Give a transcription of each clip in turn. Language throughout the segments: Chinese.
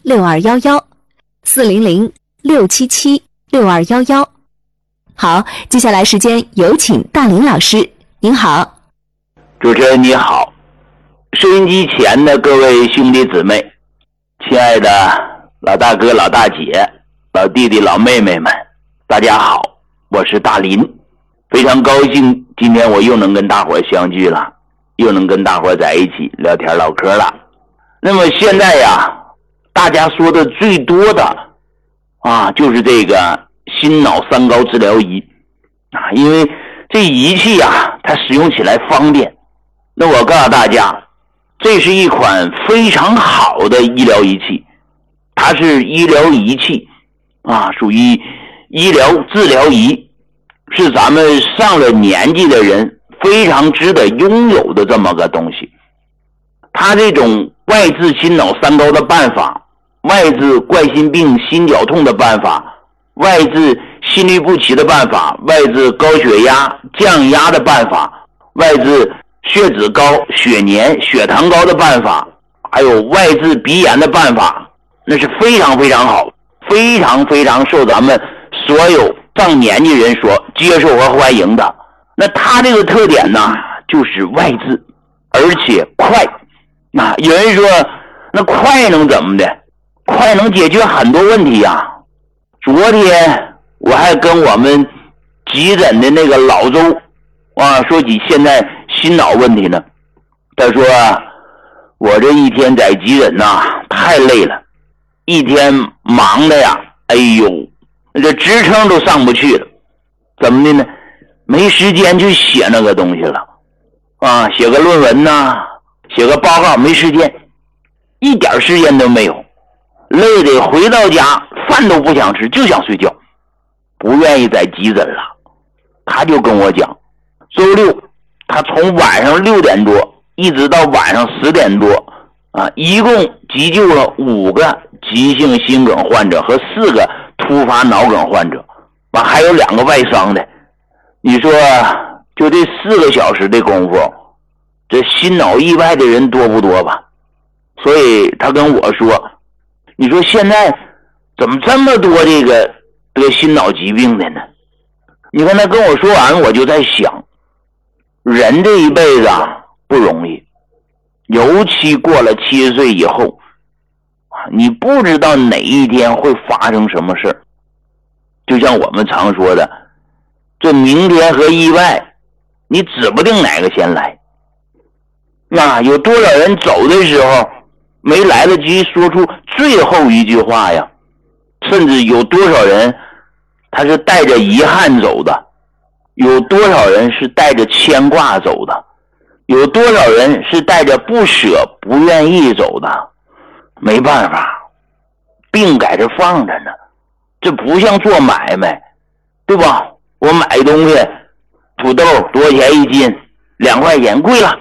，400-677-6211。好，接下来时间有请大林老师。您好。 主持人你好，收音机前的各位兄弟姊妹，亲爱的老大哥老大姐老弟弟老妹妹们，大家好，我是大林，非常高兴今天我又能跟大伙相聚了，又能跟大伙在一起聊天唠嗑了。那么现在呀，大家说的最多的就是这个心脑三高治疗仪因为这仪器它使用起来方便。那我告诉大家，这是一款非常好的医疗仪器，它是医疗仪器属于医疗治疗仪，是咱们上了年纪的人非常值得拥有的这么个东西。它这种外治心脑三高的办法，外治冠心病心绞痛的办法，外治心律不齐的办法，外治高血压降压的办法，外治血脂高血粘血糖高的办法，还有外治鼻炎的办法，那是非常非常好，非常非常受咱们所有上年纪人所接受和欢迎的。那它这个特点呢，就是外治而且快。有人说那快能怎么的？快能解决很多问题昨天我还跟我们急诊的那个老周说起现在心脑问题呢。他说我这一天在急诊太累了，一天忙的这职称都上不去了。怎么的呢？没时间去写那个东西了写个论文写个报告没时间，一点时间都没有，累得回到家饭都不想吃，就想睡觉，不愿意在急诊了。他就跟我讲，周六他从晚上6点多一直到晚上10点多一共急救了5个急性心梗患者和4个突发脑梗患者，还有2个外伤的。你说就这4个小时的功夫，这心脑意外的人多不多吧？所以他跟我说，你说现在怎么这么多这个得心脑疾病的呢？你看他跟我说完，我就在想，人这一辈子不容易，尤其过了70岁以后你不知道哪一天会发生什么事儿。就像我们常说的，这明天和意外你指不定哪个先来。有多少人走的时候没来得及说出最后一句话呀？甚至有多少人他是带着遗憾走的，有多少人是带着牵挂走的，有多少人是带着不舍不愿意走的。没办法，病在这放着呢，这不像做买卖，对吧？我买东西，土豆多少钱一斤？2块钱，贵了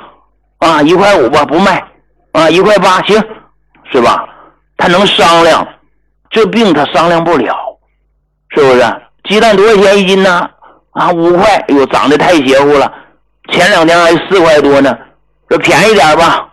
1块5吧，不卖1块8行，是吧？他能商量，这病他商量不了，是不是？鸡蛋多少钱一斤呢？5块，涨得太邪乎了，前2天还4块多呢，这便宜点吧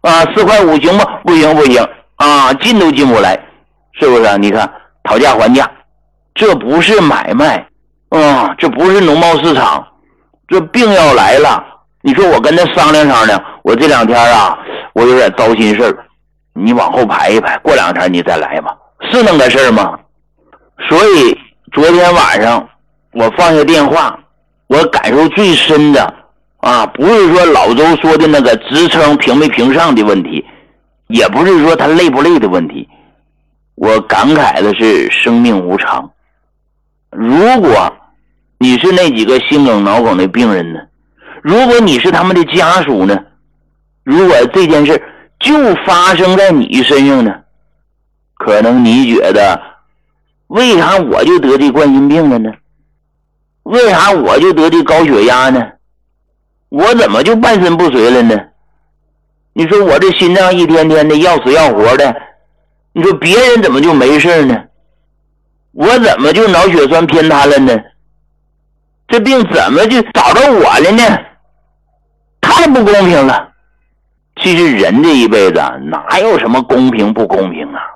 4块5行吗？不行不行进都进不来，是不是？你看讨价还价，这不是买卖这不是农贸市场，这病要来了，你说我跟他商量商量，我这2天我有点糟心事儿，你往后排一排，过2天你再来吧，是那个事儿吗？所以昨天晚上我放下电话，我感受最深的不是说老周说的那个职称评没评上的问题，也不是说他累不累的问题，我感慨的是生命无常。如果你是那几个心梗脑梗的病人呢？如果你是他们的家属呢？如果这件事就发生在你身上呢？可能你觉得，为啥我就得这冠心病了呢？为啥我就得这高血压呢？我怎么就半身不遂了呢？你说我这心脏一天天的要死要活的，你说别人怎么就没事呢？我怎么就脑血栓偏瘫了呢？这病怎么就找着我了呢？太不公平了。其实人这一辈子哪有什么公平不公平啊？